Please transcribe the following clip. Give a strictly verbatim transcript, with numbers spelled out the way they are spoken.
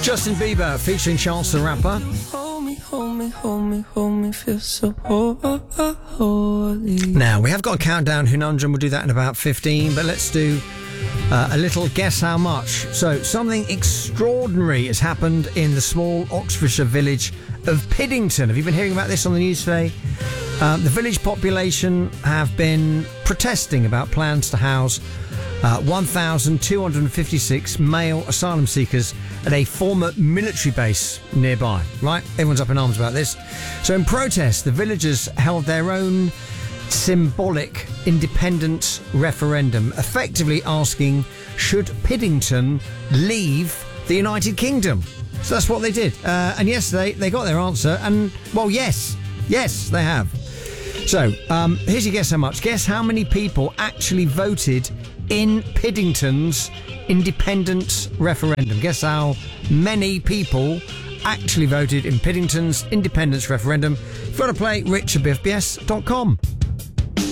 Justin Bieber featuring Chance the Rapper. Hold me, hold me, hold me, hold me, feel so holy. Now, we have got a countdown conundrum. We'll do that in about fifteen, but let's do uh, a little guess how much. So, something extraordinary has happened in the small Oxfordshire village of Piddington. Have you been hearing about this on the news today? Um, the village population have been protesting about plans to house uh, one thousand two hundred fifty-six male asylum seekers at a former military base nearby, right? Everyone's up in arms about this. So in protest, the villagers held their own symbolic independence referendum, effectively asking, should Piddington leave the United Kingdom? So that's what they did. Uh, and yesterday, they got their answer. And, well, yes. Yes, they have. So, um, here's your guess how much. Guess how many people actually voted in Piddington's independence referendum. Guess how many people actually voted in Piddington's independence referendum. If you want to play, rich at b f b s dot com.